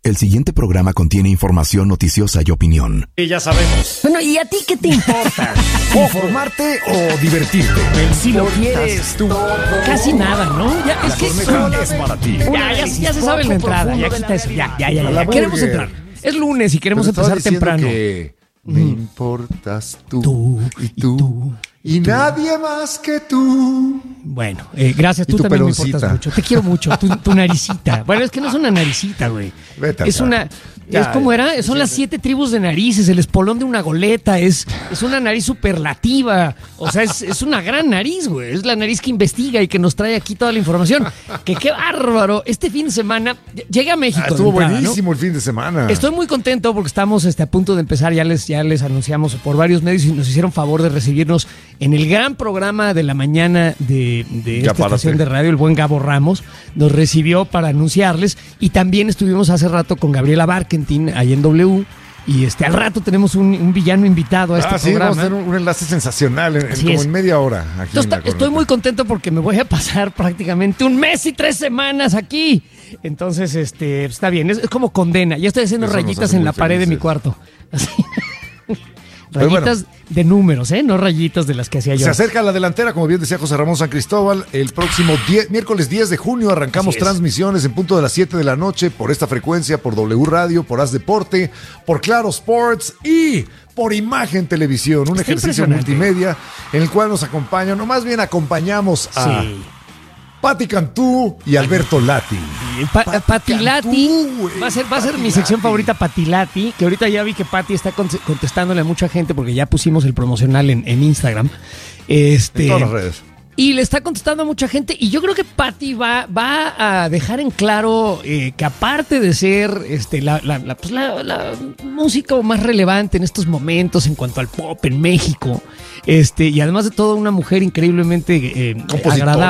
El siguiente programa contiene información noticiosa y opinión. Y ya sabemos. Bueno, ¿y a ti qué te importa? ¿Informarte o divertirte? Si lo quieres tú. Casi nada, ¿no? Ya, es que Es para ti. ya se sabe en la entrada. Ya quita eso. Ya. Queremos entrar. Es lunes y queremos empezar temprano. Que me importas tú y tú. Y nadie más que tú. Bueno, gracias. Y Tú tu también peloncita. me importas mucho. Te quiero mucho. Tu naricita. Bueno, es que no es una naricita, güey. Vete Es acá. una... Ya, es como era, son las 7 tribus de narices, el espolón de una goleta, es una nariz superlativa, o sea, es una gran nariz, güey, es la nariz que investiga y que nos trae aquí toda la información. Que qué bárbaro, este fin de semana, llegué a México. Estuvo de entrada, buenísimo ¿no? el fin de semana. Estoy muy contento porque estamos a punto de empezar, ya les anunciamos por varios medios y nos hicieron favor de recibirnos en el gran programa de la mañana de esta estación de radio, el buen Gabo Ramos, nos recibió para anunciarles y también estuvimos hace rato con Gabriela Barkentin ahí en W y al rato tenemos un villano invitado a este programa. Vamos a tener un enlace sensacional Como en media hora. Aquí Entonces, estoy muy contento porque me voy a pasar prácticamente 1 mes y 3 semanas aquí. Entonces, está bien, es como condena. Ya estoy haciendo Eso nos rayitas hace en muy la pared de mi felices. cuarto. Así. Pero Rayitas de números, no rayitas de las que hacía yo. Se acerca la delantera, como bien decía José Ramón San Cristóbal. El próximo miércoles 10 de junio arrancamos transmisiones en punto de las 7 de la noche por esta frecuencia, por W Radio, por Haz Deporte, por Claro Sports y por Imagen Televisión. Un ejercicio multimedia en el cual nos acompañan, o más bien acompañamos a Pati Cantú y Alberto Lati. Pati Lati va a ser mi sección favorita, Pati Lati, que ahorita ya vi que Pati está contestándole a mucha gente porque ya pusimos el promocional en Instagram. En todas las redes. Y le está contestando a mucha gente y yo creo que Pati va a dejar en claro que aparte de ser la música más relevante en estos momentos en cuanto al pop en México, y además de todo una mujer increíblemente agradable.